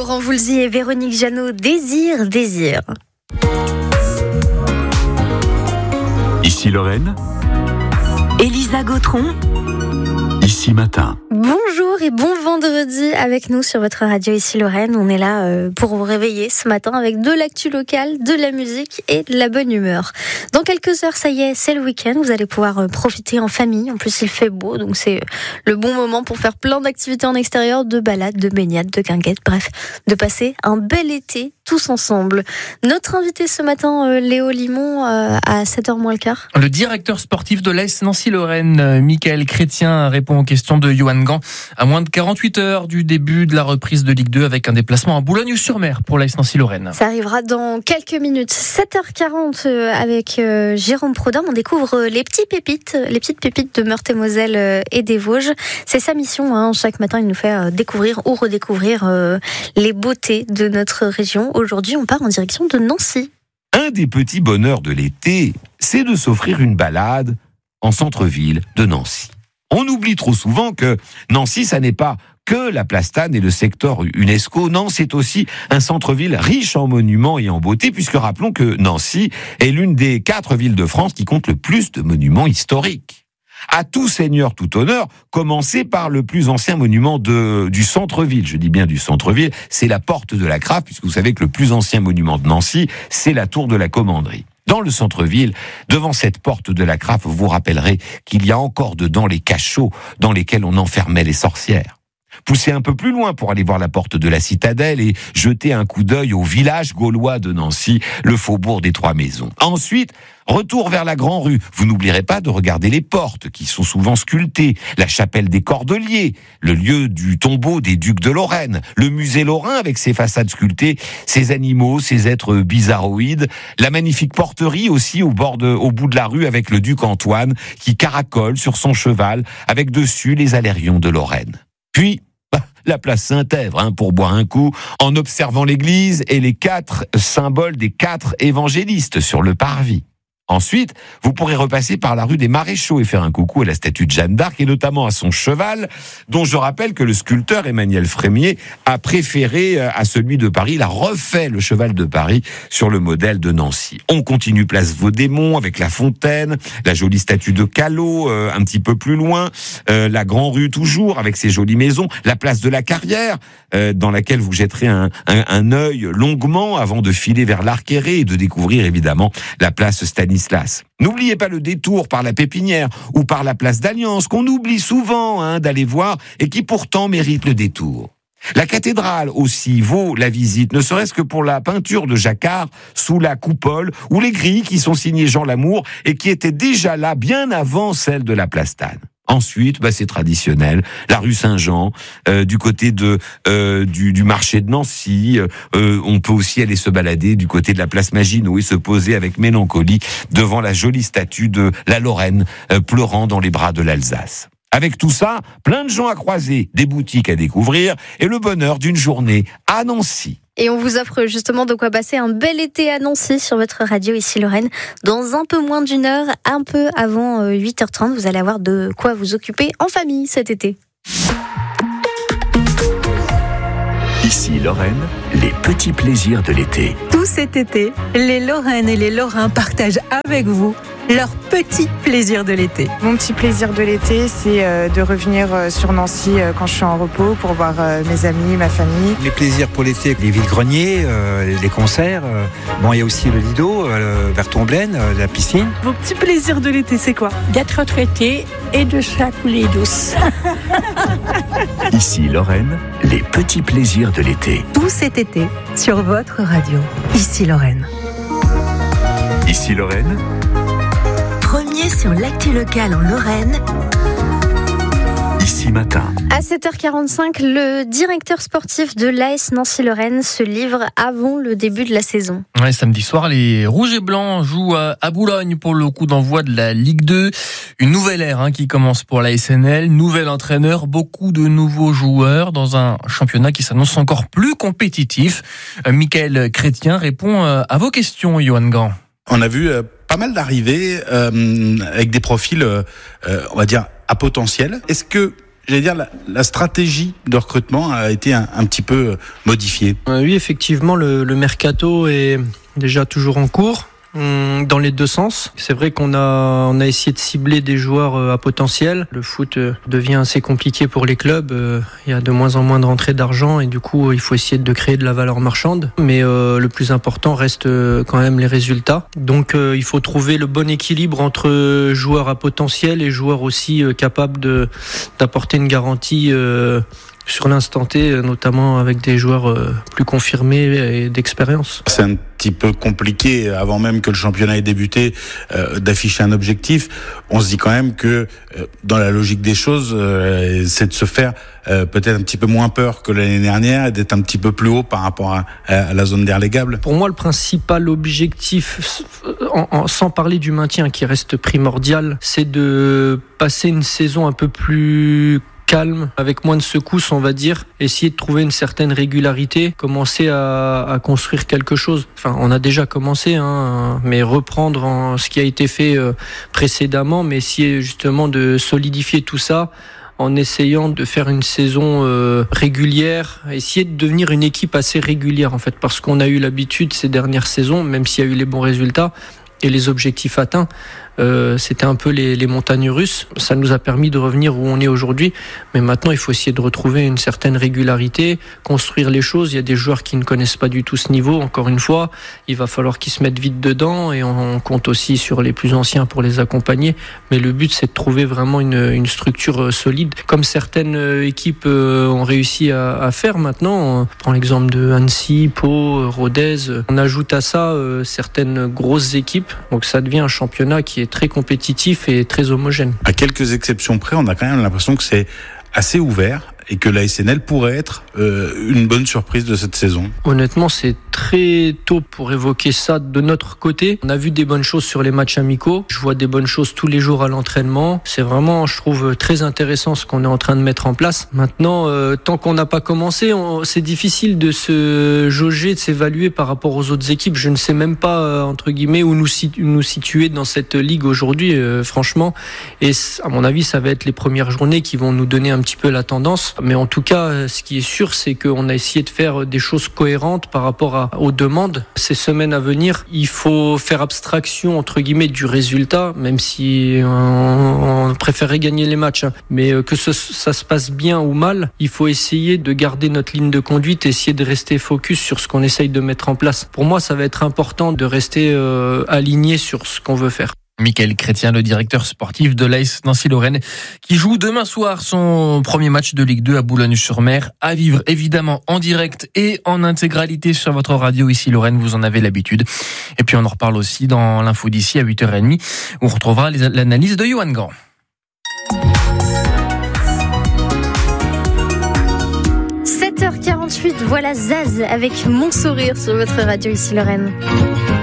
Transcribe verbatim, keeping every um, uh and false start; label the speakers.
Speaker 1: Laurent Voulzy et Véronique Jeannot, Désir, Désir.
Speaker 2: Ici Lorraine.
Speaker 3: Élisa Gautron.
Speaker 2: Ici Matin.
Speaker 1: Bonjour et bon vendredi avec nous sur votre radio Ici Lorraine. On est là euh, pour vous réveiller ce matin avec de l'actu locale, de la musique et de la bonne humeur. Dans quelques heures, ça y est, c'est le week-end. Vous allez pouvoir euh, profiter en famille. En plus, il fait beau, donc c'est le bon moment pour faire plein d'activités en extérieur, de balades, de baignades, de guinguettes, bref, de passer un bel été tous ensemble. Notre invité ce matin, euh, Léo Limon, euh, à sept heures moins le quart.
Speaker 4: Le directeur sportif de l'A S Nancy-Lorraine, euh, Michael Chrétien, répond aux questions de Johan Gant à moins de quarante-huit heures du début de la reprise de Ligue deux avec un déplacement à Boulogne-sur-Mer pour l'A S Nancy-Lorraine.
Speaker 1: Ça arrivera dans quelques minutes. sept heures quarante euh, avec euh, Jérôme Prodhomme. On découvre euh, les petites pépites, les petites pépites de Meurthe-et-Moselle euh, et des Vosges. C'est sa mission. Hein. Chaque matin, il nous fait euh, découvrir ou redécouvrir euh, les beautés de notre région. Aujourd'hui, on part en direction de Nancy.
Speaker 5: Un des petits bonheurs de l'été, c'est de s'offrir une balade en centre-ville de Nancy. On oublie trop souvent que Nancy, ça n'est pas que la Plastane et le secteur UNESCO. Non, c'est aussi un centre-ville riche en monuments et en beauté, puisque rappelons que Nancy est l'une des quatre villes de France qui compte le plus de monuments historiques. À tout seigneur, tout honneur, commencer par le plus ancien monument de, du centre-ville. Je dis bien du centre-ville, c'est la porte de la Crave, puisque vous savez que le plus ancien monument de Nancy, c'est la tour de la Commanderie. Dans le centre-ville, devant cette porte de la Crave, vous vous rappellerez qu'il y a encore dedans les cachots dans lesquels on enfermait les sorcières. Poussez un peu plus loin pour aller voir la porte de la Citadelle et jeter un coup d'œil au village gaulois de Nancy, le faubourg des Trois Maisons. Ensuite, retour vers la Grand-Rue. Vous n'oublierez pas de regarder les portes, qui sont souvent sculptées, la chapelle des Cordeliers, le lieu du tombeau des ducs de Lorraine, le musée lorrain avec ses façades sculptées, ses animaux, ses êtres bizarroïdes, la magnifique porterie aussi au bord de, au bout de la rue avec le duc Antoine, qui caracole sur son cheval, avec dessus les alérions de Lorraine. Puis, bah, la place Saint-Èvre, hein, pour boire un coup, en observant l'église et les quatre symboles des quatre évangélistes sur le parvis. Ensuite, vous pourrez repasser par la rue des Maréchaux et faire un coucou à la statue de Jeanne d'Arc et notamment à son cheval, dont je rappelle que le sculpteur Emmanuel Frémier a préféré à celui de Paris. Il a refait le cheval de Paris sur le modèle de Nancy. On continue place Vaudémont avec la fontaine, la jolie statue de Callot euh, un petit peu plus loin, euh, la Grand-Rue toujours avec ses jolies maisons, la place de la Carrière euh, dans laquelle vous jetterez un, un, un œil longuement avant de filer vers l'Arquéré et de découvrir évidemment la place Stanislas. N'oubliez pas le détour par la Pépinière ou par la place d'Alliance qu'on oublie souvent hein, d'aller voir et qui pourtant mérite le détour. La cathédrale aussi vaut la visite, ne serait-ce que pour la peinture de Jacquard sous la coupole ou les grilles qui sont signées Jean Lamour et qui étaient déjà là bien avant celles de la Plastane. Ensuite, bah, c'est traditionnel, la rue Saint-Jean, euh, du côté de euh, du, du marché de Nancy. Euh, on peut aussi aller se balader du côté de la place Maginot et se poser avec mélancolie devant la jolie statue de la Lorraine euh, pleurant dans les bras de l'Alsace. Avec tout ça, plein de gens à croiser, des boutiques à découvrir et le bonheur d'une journée à Nancy.
Speaker 1: Et on vous offre justement de quoi passer un bel été à Nancy sur votre radio Ici Lorraine. Dans un peu moins d'une heure, un peu avant huit heures trente, vous allez avoir de quoi vous occuper en famille cet été.
Speaker 2: Ici Lorraine, les petits plaisirs de l'été.
Speaker 3: Tout cet été, les Lorraines et les Lorrains partagent avec vous leurs petits plaisirs de l'été.
Speaker 6: Mon petit plaisir de l'été, c'est euh, de revenir euh, sur Nancy euh, quand je suis en repos pour voir euh, mes amis, ma famille.
Speaker 7: Les plaisirs pour l'été, les vides-greniers, euh, les concerts. Euh, bon, il y a aussi le Lido, euh, vers Tomblaine, euh, la piscine.
Speaker 8: Vos petits plaisirs de l'été, c'est quoi ?
Speaker 9: D'être retraité et de se la couler douce.
Speaker 2: Ici Lorraine, les petits plaisirs de l'été.
Speaker 3: Tout cet été, sur votre radio. Ici Lorraine.
Speaker 2: Ici Lorraine.
Speaker 3: Premier sur l'actu locale en Lorraine.
Speaker 2: Ici Matin.
Speaker 1: À sept heures quarante-cinq, le directeur sportif de l'A S Nancy-Lorraine se livre avant le début de la saison.
Speaker 4: Ouais, samedi soir, les Rouges et Blancs jouent à, à Boulogne pour le coup d'envoi de la Ligue deux. Une nouvelle ère hein, qui commence pour l'A S N L. Nouvel entraîneur, beaucoup de nouveaux joueurs dans un championnat qui s'annonce encore plus compétitif. Euh, Michael Chrétien répond euh, à vos questions, Johan Gant.
Speaker 10: On a vu euh, pas mal d'arrivées euh, avec des profils, euh, on va dire, à potentiel. Est-ce que j'allais dire, la, la stratégie de recrutement a été un, un petit peu modifiée.
Speaker 11: Euh, oui, effectivement, le, le mercato est déjà toujours en cours. Dans les deux sens. C'est vrai qu'on a, on a essayé de cibler des joueurs à potentiel. Le foot devient assez compliqué pour les clubs. Il y a de moins en moins de rentrées d'argent et du coup, il faut essayer de créer de la valeur marchande. Mais euh, le plus important reste quand même les résultats. Donc, euh, il faut trouver le bon équilibre entre joueurs à potentiel et joueurs aussi euh, capables de, d'apporter une garantie euh, sur l'instant T, notamment avec des joueurs plus confirmés et d'expérience.
Speaker 10: C'est un petit peu compliqué, avant même que le championnat ait débuté, euh, d'afficher un objectif. On se dit quand même que, euh, dans la logique des choses, euh, c'est de se faire euh, peut-être un petit peu moins peur que l'année dernière et d'être un petit peu plus haut par rapport à, à la zone d'irrégable.
Speaker 11: Pour moi, le principal objectif, en, en, sans parler du maintien qui reste primordial, c'est de passer une saison un peu plus calme, avec moins de secousses, on va dire, essayer de trouver une certaine régularité, commencer à, à construire quelque chose. Enfin, on a déjà commencé, hein, mais reprendre en, ce qui a été fait euh, précédemment, mais essayer justement de solidifier tout ça en essayant de faire une saison euh, régulière, essayer de devenir une équipe assez régulière en fait, parce qu'on a eu l'habitude ces dernières saisons, même s'il y a eu les bons résultats et les objectifs atteints, Euh, c'était un peu les, les montagnes russes. Ça nous a permis de revenir où on est aujourd'hui. Mais maintenant, il faut essayer de retrouver une certaine régularité, construire les choses. Il y a des joueurs qui ne connaissent pas du tout ce niveau. Encore une fois, il va falloir qu'ils se mettent vite dedans. Et on compte aussi sur les plus anciens pour les accompagner. Mais le but, c'est de trouver vraiment une, une structure solide. Comme certaines équipes ont réussi à, à faire maintenant. On prend l'exemple de Annecy, Pau, Rodez. On ajoute à ça euh, certaines grosses équipes. Donc ça devient un championnat qui est très compétitif et très homogène.
Speaker 10: À quelques exceptions près, on a quand même l'impression que c'est assez ouvert et que l'A S N L pourrait être euh, une bonne surprise de cette saison.
Speaker 11: Honnêtement, c'est très tôt pour évoquer ça de notre côté. On a vu des bonnes choses sur les matchs amicaux. Je vois des bonnes choses tous les jours à l'entraînement. C'est vraiment, je trouve, très intéressant ce qu'on est en train de mettre en place. Maintenant, euh, tant qu'on n'a pas commencé, on, c'est difficile de se jauger, de s'évaluer par rapport aux autres équipes. Je ne sais même pas, euh, entre guillemets, où nous, nous situer dans cette ligue aujourd'hui, euh, franchement. Et à mon avis, ça va être les premières journées qui vont nous donner un petit peu la tendance. Mais en tout cas, ce qui est sûr, c'est qu'on a essayé de faire des choses cohérentes par rapport à, aux demandes. Ces semaines à venir, il faut faire abstraction, entre guillemets, du résultat, même si on, on préférerait gagner les matchs. Hein. Mais que ce, ça se passe bien ou mal, il faut essayer de garder notre ligne de conduite et essayer de rester focus sur ce qu'on essaye de mettre en place. Pour moi, ça va être important de rester euh, aligné sur ce qu'on veut faire.
Speaker 4: Mickaël Chrétien, le directeur sportif de l'A S Nancy-Lorraine, qui joue demain soir son premier match de Ligue deux à Boulogne-sur-Mer, à vivre évidemment en direct et en intégralité sur votre radio ici Lorraine, vous en avez l'habitude. Et puis on en reparle aussi dans l'info d'ici à huit heures trente, où on retrouvera les, l'analyse de Johan Grand.
Speaker 1: sept heures quarante-huit, voilà Zaz avec Mon Sourire sur votre radio ici Lorraine.